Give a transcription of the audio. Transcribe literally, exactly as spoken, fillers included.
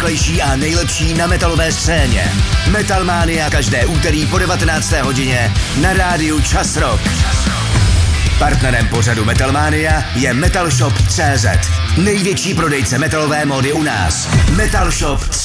nejrychlejší a nejlepší na metalové scéně. Metalmania každé úterý po devatenácté hodině na rádiu Čas Rock. Partnerem pořadu Metalmania je Metalshop tečka cé zet. Největší prodejce metalové módy u nás. Metalshop tečka